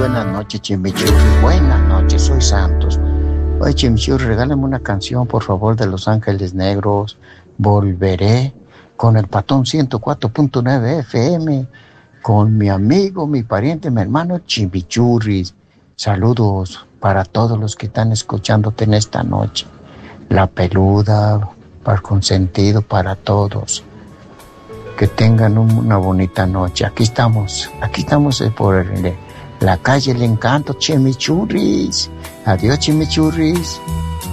buenas noches, Chimichurri. Buenas noches, soy Santos. Oye, Chimichurri, regálame una canción, por favor, de Los Ángeles Negros. Volveré con el Patón 104.9 FM, con mi amigo, mi pariente, mi hermano Chimichurri. Saludos para todos los que están escuchándote en esta noche. La Peluda, para consentido para todos. Que tengan una bonita noche. Aquí estamos por la calle El Encanto, Chimichurris. Adiós, Chimichurris.